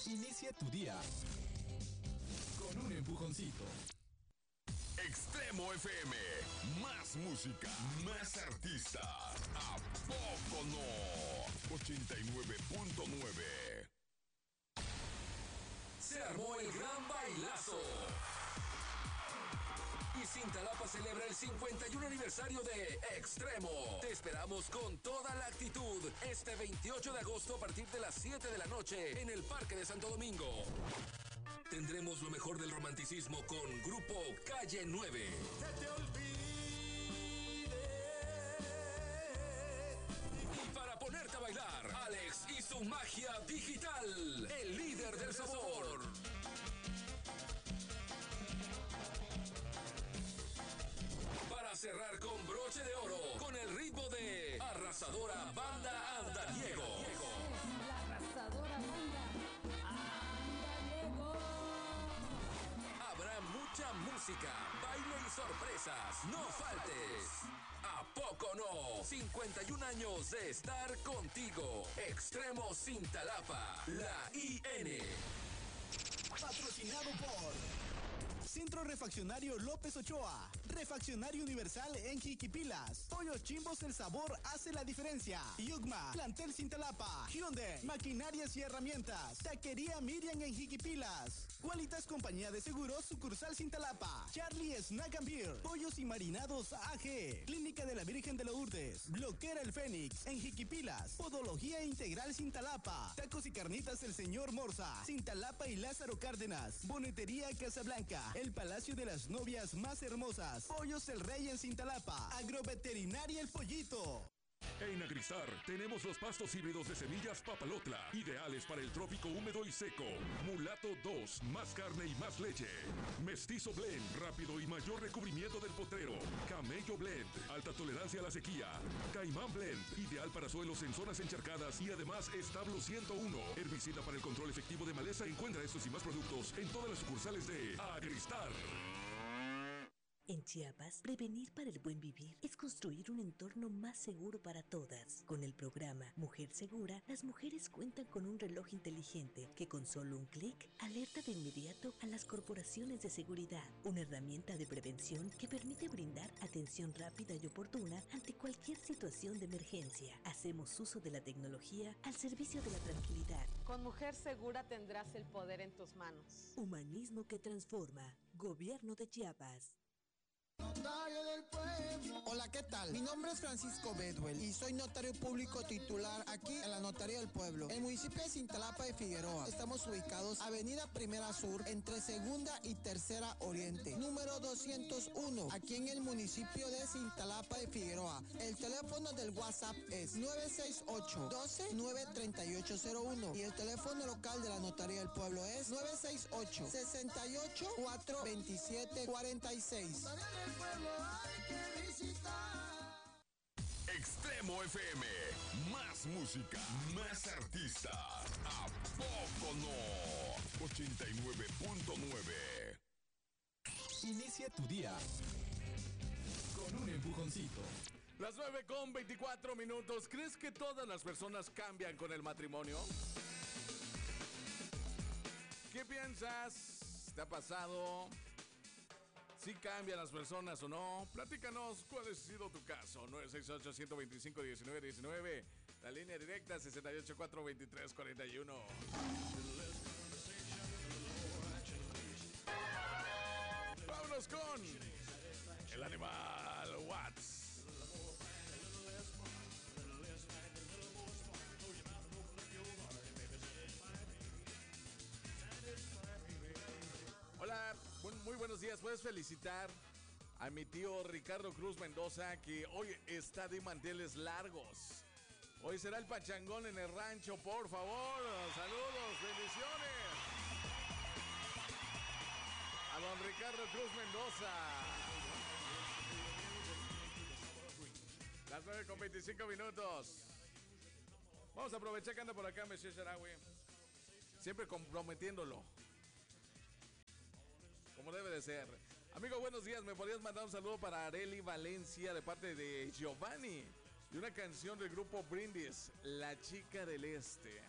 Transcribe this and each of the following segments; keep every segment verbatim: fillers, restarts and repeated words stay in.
Inicia tu día con un empujoncito. Extremo F M, más música, más artistas. ¿A poco no? ochenta y nueve punto nueve. Se armó el gran bailazo. Y Cintalapa celebra el cincuenta y uno aniversario de Extremo. Te esperamos con toda la actitud este veintiocho de agosto a partir de las siete de la noche en el Parque de Santo Domingo. Tendremos lo mejor del romanticismo con Grupo Calle nueve. Que te olvide. Y para ponerte a bailar, Alex y su magia digital, el líder del sabor. Para cerrar con broche de oro, con el ritmo de Arrasadora Banda Andariego. La arrasadora banda Andariego. Habrá mucha música, baile y sorpresas. No faltes. ¿A poco no? cincuenta y un años de estar contigo. Extremo Cintalapa, la I N. Patrocinado por Centro Refaccionario López Ochoa, Refaccionario Universal en Jiquipilas, Pollos Chimbos, el sabor hace la diferencia. Yugma, Plantel Cintalapa, Hyundai, Maquinarias y Herramientas, Taquería Miriam en Jiquipilas, Qualitas Compañía de Seguros, sucursal Cintalapa, Charlie Snack and Beer, Pollos y Marinados A G, Clínica de la Virgen de Lourdes, Bloquera el Fénix en Jiquipilas, Podología Integral Cintalapa, Tacos y Carnitas el Señor Morza, Cintalapa y Lázaro Cárdenas, Bonetería Casablanca, el Palacio de las Novias más hermosas, Pollos el Rey en Cintalapa, Agroveterinaria El Pollito. En Agristar tenemos los pastos híbridos de semillas Papalotla, ideales para el trópico húmedo y seco. Mulato dos, más carne y más leche. Mestizo Blend, rápido y mayor recubrimiento del potrero. Camello Blend, alta tolerancia a la sequía. Caimán Blend, ideal para suelos en zonas encharcadas y además establo ciento uno, herbicida para el control efectivo de maleza. Encuentra estos y más productos en todas las sucursales de Agristar. En Chiapas, prevenir para el buen vivir es construir un entorno más seguro para todas. Con el programa Mujer Segura, las mujeres cuentan con un reloj inteligente que con solo un clic alerta de inmediato a las corporaciones de seguridad. Una herramienta de prevención que permite brindar atención rápida y oportuna ante cualquier situación de emergencia. Hacemos uso de la tecnología al servicio de la tranquilidad. Con Mujer Segura tendrás el poder en tus manos. Humanismo que transforma. Gobierno de Chiapas. Notario del pueblo. Hola, ¿qué tal? Mi nombre es Francisco Bedwell y soy notario público titular aquí en la Notaría del Pueblo, en el municipio de Cintalapa de Figueroa. Estamos ubicados Avenida Primera Sur, entre Segunda y Tercera Oriente, número doscientos uno, aquí en el municipio de Cintalapa de Figueroa. El teléfono del WhatsApp es nueve seis ocho, uno dos, nueve tres ocho cero uno y el teléfono local de la Notaría del Pueblo es nueve seis ocho, seis ocho, cuatro dos siete cuatro seis. Pueblo hay que visitar. Extremo F M, más música, más artistas. ¿A poco no? ochenta y nueve punto nueve. Inicia tu día con un empujoncito. Las nueve con veinticuatro minutos. ¿Crees que todas las personas cambian con el matrimonio? ¿Qué piensas? ¿Te ha pasado? ¿Sí cambian las personas o no? Platícanos cuál ha sido tu caso. nueve seis ocho, uno dos cinco, uno nueve uno nueve. La línea directa sesenta y ocho, cuatro veintitrés, cuarenta y uno. Vámonos con el animal Watts. Hola, muy buenos días. ¿Puedes felicitar a mi tío Ricardo Cruz Mendoza, que hoy está de manteles largos? Hoy será el pachangón en el rancho, por favor. Saludos, bendiciones. A don Ricardo Cruz Mendoza. Las nueve con veinticinco minutos. Vamos a aprovechar que anda por acá, Monsieur Sharawi. Siempre comprometiéndolo, como debe de ser. Amigo, buenos días. ¿Me podrías mandar un saludo para Areli Valencia de parte de Giovanni? Y una canción del grupo Brindis, La Chica del Este.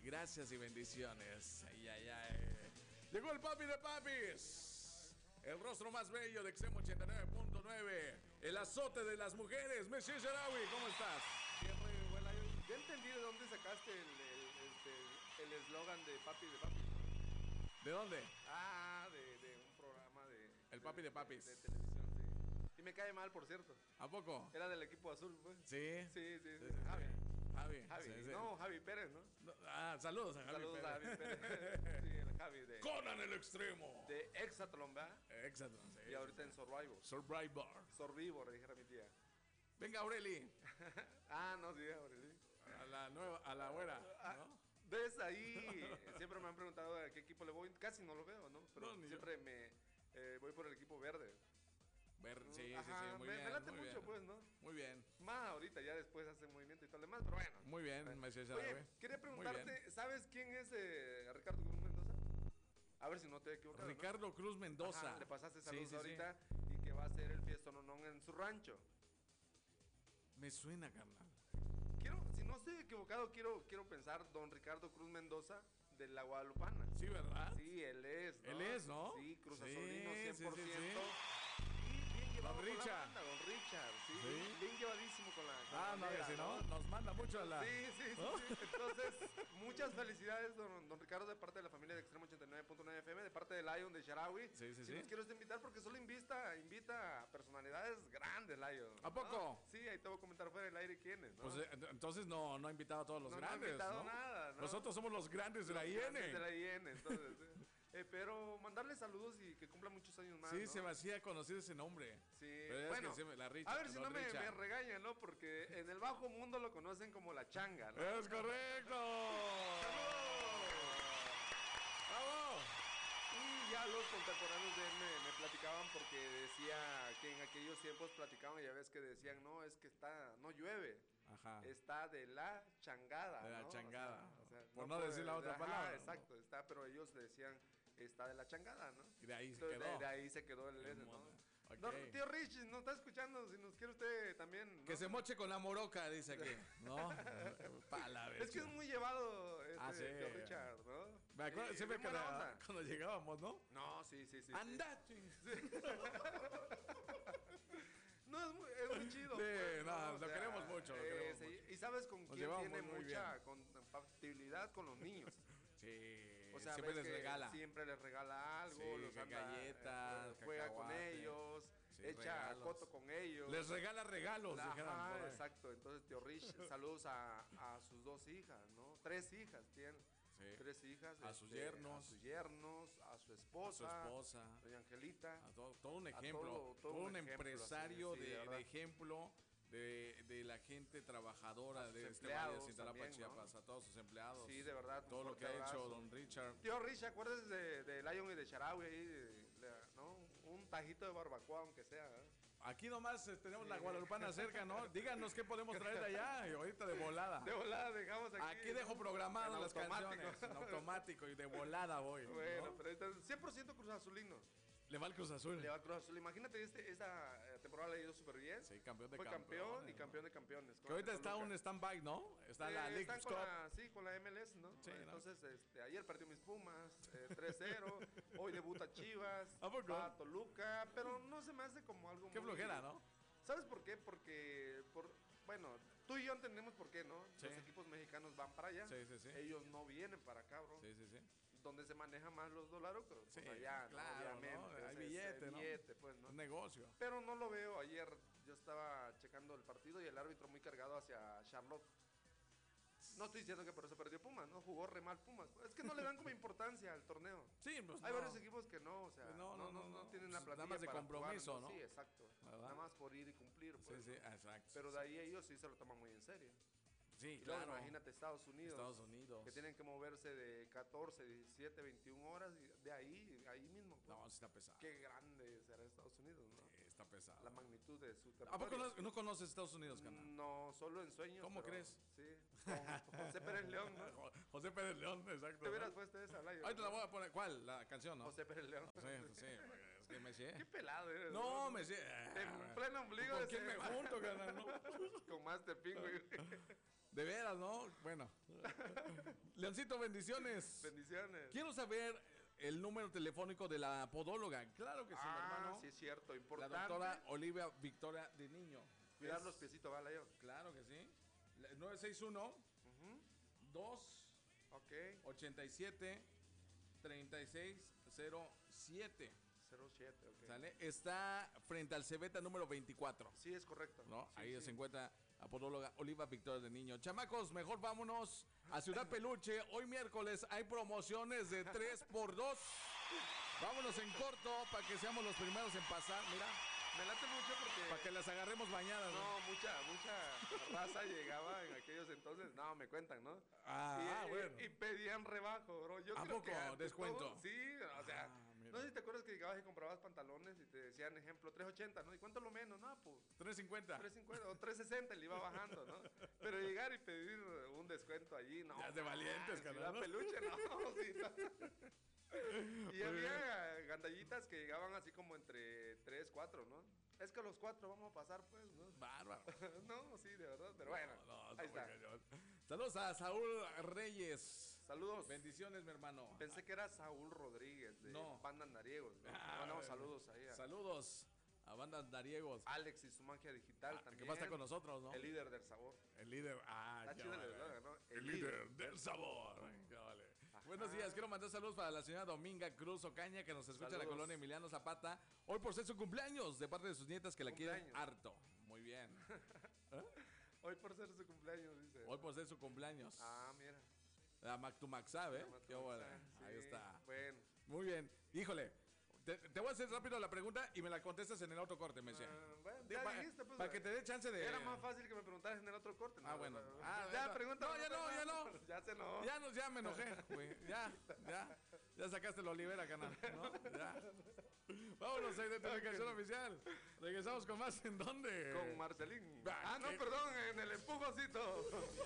Gracias y bendiciones. Ay, ay, ay. Llegó el papi de papis. El rostro más bello de Extremo ochenta y nueve punto nueve. El azote de las mujeres. Messi Sharawi, ¿cómo estás? Bien, muy buena. Ya entendí de dónde sacaste el el este, el eslogan de papi de papis. ¿De dónde? Ah, de, de un programa de... El papi de papis. De, de televisión, sí. Y me cae mal, por cierto. ¿A poco? Era del equipo azul, pues. Sí. Sí, sí, sí. sí, sí. Javi. Javi. Javi. Sí, sí. No, Javi Pérez, ¿no? No, ah, saludos a Javi Saludos Pérez. a Javi Pérez. Sí, el Javi de... Conan el extremo. De Exatlón, ¿verdad? Exatlón, sí. Y ahorita en Survivor. Survivor. Survivor, dijera mi tía. Venga, Aureli. Ah, no, sí, Aureli. A la nueva, a la güera, ¿no? ¿Ves? Ahí siempre me han preguntado a qué equipo le voy. Casi no lo veo, ¿no? Pero No, ni siempre yo. me eh, voy por el equipo verde. Verde, sí, Ajá, sí, sí, muy me, bien. me late muy mucho, bien. pues, ¿no? Muy bien. Más ahorita, ya después hace movimiento y todo lo demás, pero bueno. Muy bien, Messi Oye, Sharawi. quería Muy preguntarte, ¿sabes quién es eh, Ricardo Cruz Mendoza? A ver si no te he equivocado. Ricardo ¿no? Cruz Mendoza. Ajá, le pasaste Sí, saludos sí, sí. ahorita y que va a hacer el fiestononón en su rancho. Me suena, carnal. Quiero, si no estoy equivocado, quiero, quiero pensar don Ricardo Cruz Mendoza de la Guadalupana. Sí, ¿verdad? Sí, él es, ¿no? Él es, ¿no? Sí, Cruz Sí, Azulino sí, cien por ciento. sí, sí. Y bien llevado Don con la Richard. banda, don Richard, sí, Sí. Bien, bien llevadísimo con la con Ah, la no, bandera, si no, nos manda mucho a la... Sí, sí, sí, ¿no? sí. Entonces, muchas felicidades, don, don Ricardo, de parte de la familia de Extremo ochenta y nueve punto nueve F M, de parte de Lion de Sharawi. Sí, sí, Si sí. los quiero invitar porque solo invita, invita a personalidades grandes, Lion. ¿A poco? ¿no? Sí, ahí te voy a comentar fuera del aire quiénes, ¿no? Pues eh, entonces no, no ha invitado a todos los No, no ha grandes, invitado ¿no? nada, ¿no? Nosotros somos los grandes de la Los I N. grandes de la I N, entonces. eh. Eh, pero mandarle saludos y que cumpla muchos años más. Sí, ¿no? se me hacía conocido ese nombre. Sí, Pero es bueno, que sí, la Richard, a ver si don no me, Richard. me regañan, ¿no? Porque en el bajo mundo lo conocen como la changa, ¿no? ¡Es correcto! ¡Bravo! Y ya los contemporáneos de él me, me platicaban porque decía que en aquellos tiempos platicaban y ya ves que decían, no, es que está, no llueve. Ajá. Está de la changada. De la ¿no? changada. O sea, o sea, Por no puede- decir la otra ajá, palabra, ¿no? Exacto, está, pero ellos decían, está de la changada, ¿no? Y de ahí se Entonces, quedó. De, de ahí se quedó el Qué ese, ¿no? moda. Ok. Don- tío Rich, ¿no está escuchando? Si nos quiere usted también. ¿no? Que se moche con la moroca, dice aquí. ¿No? Pa' la Es que es muy llevado este Ah, sí. tío Richard, ¿no? Me acuerdo Sí, siempre bien que buena la- onda. cuando llegábamos, ¿no? No, sí, sí, sí. sí. ¡Anda! No, es muy, es muy chido. Sí, pues, no, O lo queremos mucho, lo queremos sí, mucho. Y sabes con Nos quién llevamos tiene muy mucha compatibilidad con los niños. Sí. O sea, siempre ves les que regala. Siempre les regala algo, Sí, los que anda, galletas, eh, juega con cacahuate. ellos, Sí, echa regalos. coto con ellos. Les regala regalos, Ajá, dijeran por ahí. exacto. Entonces, tío Rich, saludos a, a sus dos hijas, ¿no? Tres hijas tiene. Sí. Tres hijas. A sus este, yernos. A sus yernos, a su esposa. A su esposa. Doña Angelita. A todo, todo un a ejemplo. todo- todo, todo un, un ejemplo, empresario sí, sí, de, de de verdad. ejemplo de, de la gente trabajadora A sus de este empleados valle de Cintalapa, también, ¿no? Chiapas, a todos sus empleados. Sí, de verdad. un Todo lo fuerte que ha hecho abrazo. don Richard. Tío Rich, ¿acuerdas de, de Lion y de Sharawi ahí? de- de- ¿no? Un tajito de barbacoa, aunque sea. ¿eh? Aquí nomás eh, tenemos Sí. la Guadalupana cerca, ¿no? Díganos qué podemos traer de allá y ahorita de volada. De volada dejamos aquí. Aquí dejo programadas en las automático. canciones en automático y de volada voy. ¿no? Bueno, pero ahorita cien por ciento Cruz Azulino. Le va el Cruz Azul. Le va Cruz Azul. Imagínate, este, esta eh, temporada le ha ido súper bien. Sí, campeón de Fue campeón campeones, y ¿no? campeón de campeones. Que ahorita está un stand-by, ¿no? Está la League Están Cup. con la, sí, con la M L S, ¿no? Sí, ¿no? Entonces, este, ayer perdió mis Pumas, eh, tres cero. Hoy debuta Chivas. ¿A poco? Va a Toluca, pero no se me hace como algo Qué muy... flojera, ¿no? ¿Sabes por qué? Porque, por, bueno, tú y yo entendemos por qué, ¿no? Sí. Los equipos mexicanos van para allá. Sí, sí, sí. Ellos no vienen para acá, bro. Sí, sí, sí. Donde se maneja más los dólares, pues Sí, allá, claro, ¿no? Obviamente. ¿no? o Hay sea, es- billete, es ¿no? billete, pues, ¿no? Un negocio. Pero no lo veo. Ayer yo estaba checando el partido y el árbitro muy cargado hacia Charlotte. No estoy diciendo que por eso perdió Pumas, ¿no? Jugó re mal Pumas. Es que no le dan como importancia al torneo. Sí, pues Hay no. varios equipos que no, o sea, Pues no, no, no, no, no, no, no. tienen Pues la nada plantilla más de para compromiso, jugar, ¿no? Sí, exacto. ¿Verdad? Nada más por ir y cumplir, pues. Sí, sí, ¿no? exacto. Pero de ahí ellos sí se lo toman muy en serio. Sí, Y luego claro. imagínate Estados Unidos. Estados Unidos. Que tienen que moverse de catorce, diecisiete, veintiuna horas y de ahí, ahí mismo. pues. No, sí está pesado. Qué grande será Estados Unidos, ¿no? Sí, está pesado. La magnitud de su ¿A poco territorio. no, no conoces Estados Unidos, canal? No, solo en sueños. ¿Cómo pero- crees? Sí. Con José Pérez León, ¿no? Jo- José Pérez León, exacto. Te hubieras ¿no? puesto esa, Layo. Ahí te la voy a poner. ¿Cuál? La canción, ¿no? José Pérez León. Sí, sí, es que me sé. Qué pelado eres. No, me sé. En pleno ombligo ¿Con de quién me semana. junto, canal? No. Con Master Pingüe. De veras, ¿no? Bueno. Leoncito, bendiciones. Bendiciones. Quiero saber el número telefónico de la podóloga. Claro que sí, ah, hermano. sí, es cierto, importante. La doctora Olivia Victoria de Niño. Cuidar Es- los piecitos, ¿vale? Yo. Claro que sí. La- nueve seis uno, dos, Ok. ochenta y siete, treinta y seis cero siete. cero siete, ok. ¿Sale? Está frente al Cebeta número veinticuatro. Sí, es correcto. ¿No? Sí, Ahí sí. se encuentra la podóloga Oliva Victoria de Niño. Chamacos, mejor vámonos a Ciudad Peluche. Hoy miércoles hay promociones de tres por dos. Vámonos en corto para que seamos los primeros en pasar. Mira, Me late mucho porque... para que las agarremos bañadas. ¿no? No, mucha, mucha raza llegaba en aquellos entonces, no, me cuentan, ¿no? Ah, y, ah, y- bueno. y pedían rebajo, bro. Yo ¿A creo poco? que ante ¿Descuento? todo, sí, o sea, Ah, mira. no sé si te acuerdas que llegabas y comprabas pantalones y te decían, ejemplo, tres ochenta, ¿no? ¿Y cuánto lo menos? No, pues tres cincuenta. tres cincuenta o tres sesenta y le iba bajando, ¿no? Pero llegar y pedir un descuento allí, no. Ya es de valientes, man, carnal, Ciudad ¿no? Peluche, no, sí, no. Y Muy había gandallitas que llegaban así como entre tres, cuatro, ¿no? Es que los cuatro vamos a pasar, pues, ¿no? Bárbaro. No, sí, de verdad, pero bueno, No, no, ahí está está. muy cañón. Saludos a Saúl Reyes. Saludos. Bendiciones, mi hermano. Pensé que era Saúl Rodríguez de No. Banda Andariegos. ¿no? Ah, Mandamos bueno. saludos ahí a Saludos a Banda Dariegos. Alex y su magia digital Ah, también. que va a estar con nosotros, ¿no? El líder del sabor. El líder. Ah, Está qué chido el vale. eslogan, ¿no? El líder del sabor. Qué vale. Buenos días, quiero mandar saludos para la señora Dominga Cruz Ocaña, que nos escucha en la Saludos. colonia Emiliano Zapata. Hoy por ser su cumpleaños, de parte de sus nietas que la quieren Cumpleaños. harto. Muy bien. Hoy por ser su cumpleaños, dice. Hoy por ser su cumpleaños. Ah, mira. La Mactumaxab, ¿eh? La Mactumaxab, Qué bueno. sí. Ahí está. Bueno. Muy bien. Híjole, te, te voy a hacer rápido la pregunta y me la contestas en el otro corte, me Ah, bueno, ya para, dijiste, pues. para que te dé chance de... Era más fácil que me preguntaras en el otro corte. Ah, ¿no? bueno. No, no, Ah, ya, no. pregúntame. No, ya no, ya no. Ya se enojó. Ya, no, ya me enojé, güey. Ya, ya. Ya sacaste la Olivera, canal. ¿No? Ya. Vámonos a identificación oficial. Regresamos con más. ¿En dónde? Con Marcelín. Ah, Ah, no, ¿qué? perdón, en el empujoncito.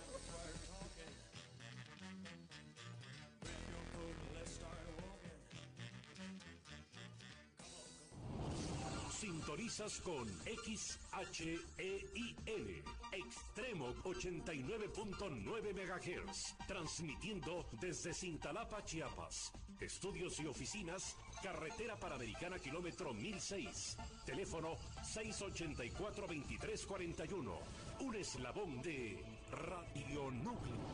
Sintonizas con X H E I N, Extremo ochenta y nueve punto nueve megahertz, transmitiendo desde Cintalapa, Chiapas. Estudios y oficinas, Carretera Panamericana, kilómetro mil seis. Teléfono seis ochenta y cuatro, veintitrés cuarenta y uno. Un eslabón de Radio Núcleo.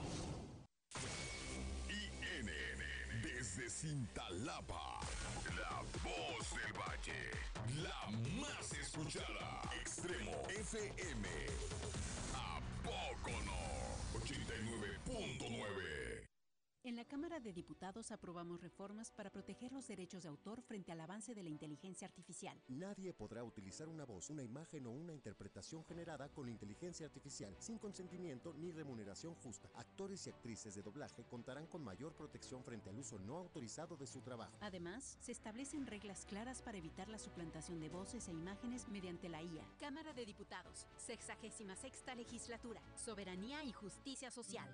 I N N desde Cintalapa, la voz del valle, la más escuchada, Extremo F M. ¿A poco no? ochenta y nueve punto nueve. En la Cámara de Diputados aprobamos reformas para proteger los derechos de autor frente al avance de la inteligencia artificial. Nadie podrá utilizar una voz, una imagen o una interpretación generada con inteligencia artificial sin consentimiento ni remuneración justa. Actores y actrices de doblaje contarán con mayor protección frente al uso no autorizado de su trabajo. Además, se establecen reglas claras para evitar la suplantación de voces e imágenes mediante la I A. Cámara de Diputados, sexagésima sexta legislatura, soberanía y justicia social.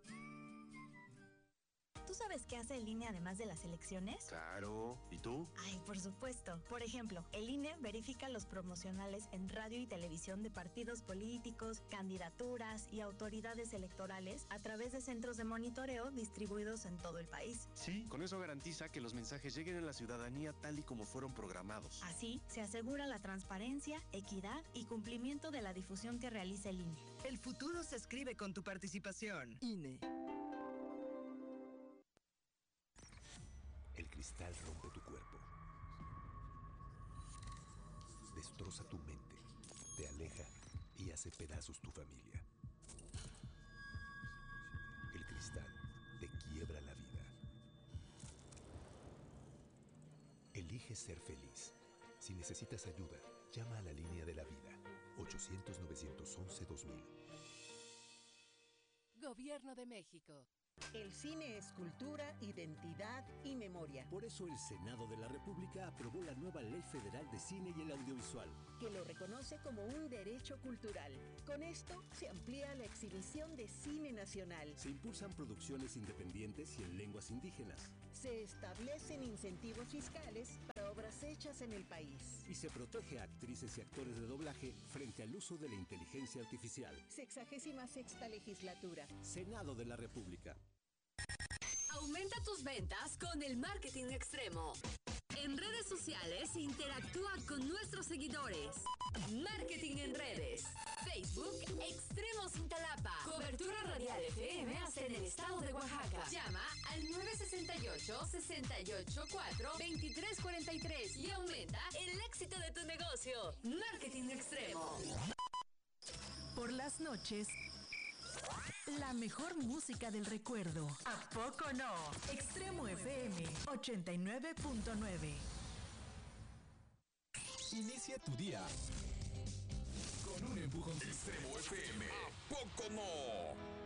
¿Tú sabes qué hace el I N E además de las elecciones? Claro. ¿Y tú? Ay, por supuesto. Por ejemplo, el I N E verifica los promocionales en radio y televisión de partidos políticos, candidaturas y autoridades electorales a través de centros de monitoreo distribuidos en todo el país. Sí, con eso garantiza que los mensajes lleguen a la ciudadanía tal y como fueron programados. Así, se asegura la transparencia, equidad y cumplimiento de la difusión que realiza el I N E. El futuro se escribe con tu participación. I N E. El cristal rompe tu cuerpo, destroza tu mente, te aleja y hace pedazos tu familia. El cristal te quiebra la vida. Elige ser feliz. Si necesitas ayuda, llama a la línea de la vida, ochocientos, novecientos once, dos mil. Gobierno de México. El cine es cultura, identidad y memoria. Por eso el Senado de la República aprobó la nueva Ley Federal de Cine y el Audiovisual, que lo reconoce como un derecho cultural. Con esto se amplía la exhibición de cine nacional. Se impulsan producciones independientes y en lenguas indígenas. Se establecen incentivos fiscales para obras hechas en el país. Y se protege a actrices y actores de doblaje frente al uso de la inteligencia artificial. Sexagésima sexta legislatura. Senado de la República. Aumenta tus ventas con el marketing extremo. En redes sociales interactúa con nuestros seguidores. Marketing en redes. Facebook Extremo Cintalapa. Cobertura radial F M hasta en el estado de Oaxaca. Llama al nueve seis ocho, seis ocho cuatro, dos tres cuatro tres y aumenta el éxito de tu negocio. Marketing extremo. Por las noches, la mejor música del recuerdo. ¿A poco no? Extremo F M ochenta y nueve punto nueve. Inicia tu día con un empujón. Extremo F M. ¿A poco no?